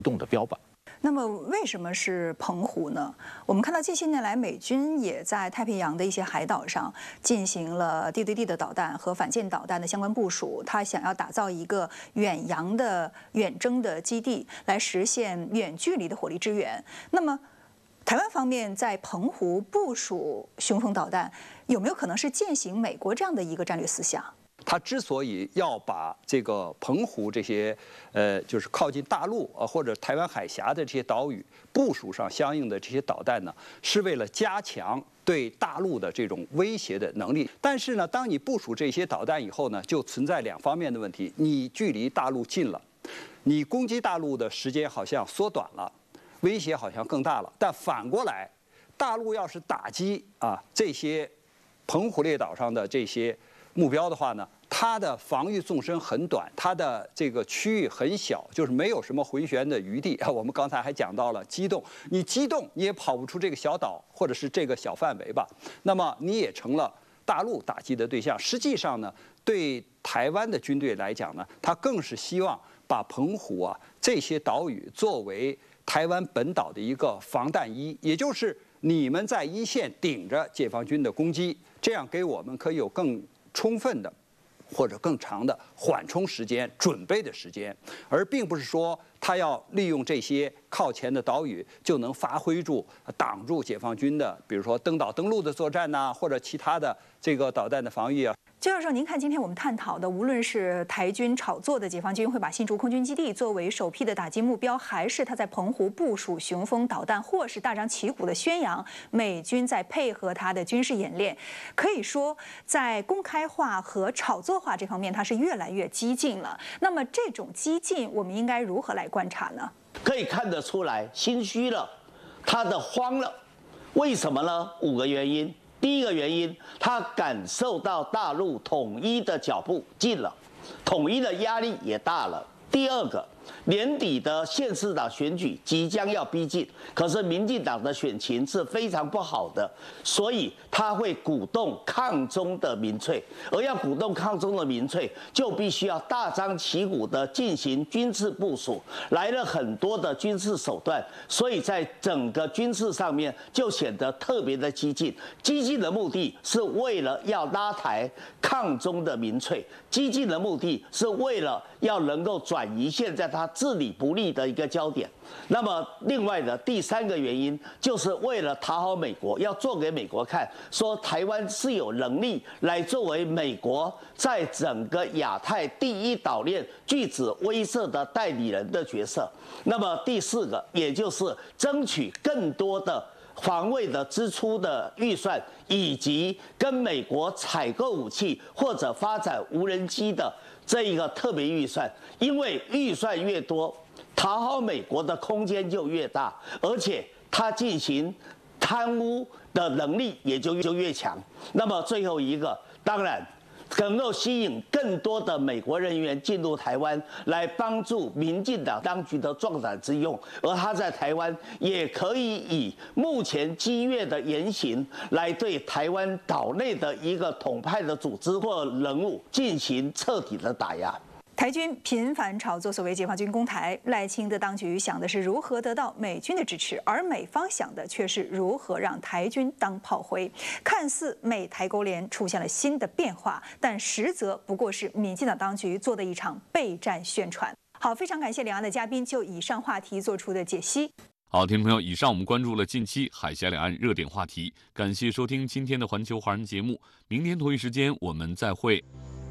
动的标靶。 那么为什么是澎湖呢？我们看到近些年来，美军也在太平洋的一些海岛上进行了地对地的导弹和反舰导弹的相关部署。他想要打造一个远洋的远征的基地，来实现远距离的火力支援。那么，台湾方面在澎湖部署雄风导弹，有没有可能是践行美国这样的一个战略思想？ 他之所以要把这个澎湖这些，就是靠近大陆或者台湾海峡的这些岛屿部署上相应的这些导弹呢，是为了加强对大陆的这种威胁的能力。但是呢，当你部署这些导弹以后呢，就存在两方面的问题：你距离大陆近了，你攻击大陆的时间好像缩短了，威胁好像更大了。但反过来，大陆要是打击这些澎湖列岛上的这些目标的话呢，它的防御纵深很短，它的这个区域很小，就是没有什么回旋的余地。我们刚才还讲到了机动，你机动你也跑不出这个小岛或者是这个小范围吧，那么你也成了大陆打击的对象。实际上呢，对台湾的军队来讲呢，他更是希望把澎湖这些岛屿作为台湾本岛的一个防弹衣，也就是你们在一线顶着解放军的攻击，这样给我们可以有更充分的或者更长的缓冲时间、准备的时间，而并不是说他要利用这些靠前的岛屿就能发挥住挡住解放军的，比如说登岛登陆的作战呐，或者其他的这个导弹的防御啊。 周教授，您看今天我们探讨的，无论是台军炒作的解放军会把新竹空军基地作为首批的打击目标，还是他在澎湖部署雄风导弹，或是大张旗鼓的宣扬美军在配合他的军事演练，可以说在公开化和炒作化这方面，它是越来越激进了。那么这种激进，我们应该如何来观察呢？ 可以看得出来，心虚了，他的慌了，为什么呢？5个原因。第一个原因，他感受到大陆统一的脚步近了，统一的压力也大了。第二个，年底的县市长选举即将要逼近，可是民进党的选情是非常不好的，所以他会鼓动抗中的民粹，而要鼓动抗中的民粹，就必须要大张旗鼓的进行军事部署，来了很多的军事手段，所以在整个军事上面就显得特别的激进。激进的目的是为了要拉抬抗中的民粹，激进的目的是为了要能够转移现在他治理不力的一个焦点。那么另外的第3个原因，就是为了讨好美国，要做给美国看，说台湾是有能力来作为美国在整个亚太第一岛链拒止威慑的代理人的角色。那么第4个，也就是争取更多的防卫的支出的预算，以及跟美国采购武器或者发展无人机的这一个特别预算，因为预算越多，讨好美国的空间就越大，而且他进行贪污的能力也就越强。那么最后一个，当然能够吸引更多的美国人员进入台湾，来帮助民进党当局的壮胆之用。而他在台湾也可以以目前激越的言行，来对台湾岛内的一个统派的组织或人物进行彻底的打压。 台军频繁炒作所谓解放军攻台，赖清德当局想的是如何得到美军的支持，而美方想的却是如何让台军当炮灰。看似美台勾连出现了新的变化，但实则不过是民进党当局做的一场备战宣传。好，非常感谢两岸的嘉宾就以上话题做出的解析。 好，听众朋友，以上我们关注了近期海峡两岸热点话题，感谢收听今天的环球华人节目，明天同一时间我们再会。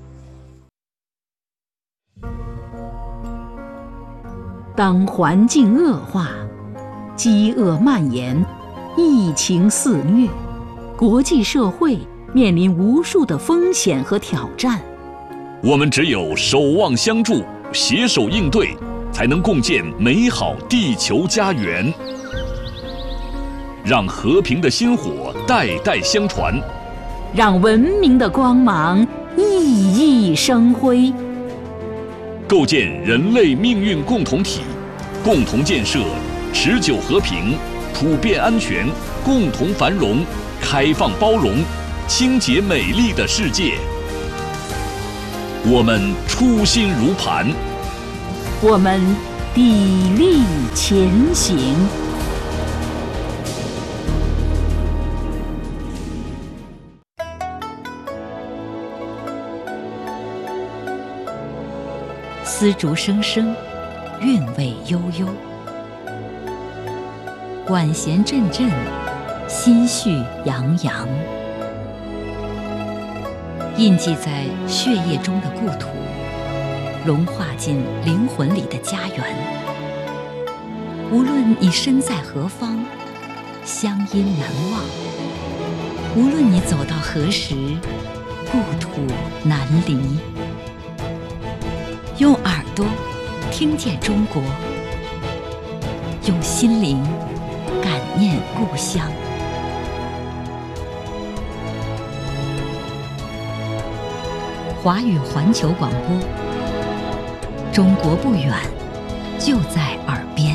当环境恶化，饥饿蔓延，疫情肆虐，国际社会面临无数的风险和挑战。 我们只有守望相助，携手应对，才能共建美好地球家园。让和平的薪火代代相传， 让文明的光芒熠熠生辉。 构建人类命运共同体，共同建设持久和平、普遍安全、共同繁荣、开放包容、清洁美丽的世界。我们初心如磐， 我们砥砺前行。丝竹声声，韵味悠悠；管弦阵阵，心绪洋洋。印记在血液中的故土，融化进灵魂里的家园。无论你身在何方，乡音难忘；无论你走到何时，故土难离。用耳朵听见中国，用心灵感念故乡。华语环球广播，中国不远，就在耳边。